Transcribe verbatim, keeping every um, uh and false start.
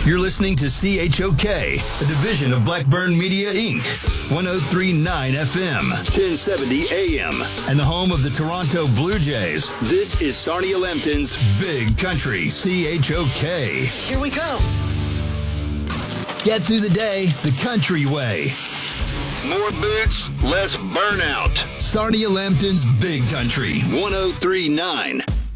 You're listening to C H O K, a division of Blackburn Media, Incorporated. one oh three point nine F M, ten seventy A M, and the home of the Toronto Blue Jays. This is Sarnia Lambton's Big Country, C H O K. Here we go. Get through the day the country way. More boots, less burnout. Sarnia Lambton's Big Country, one oh three point nine.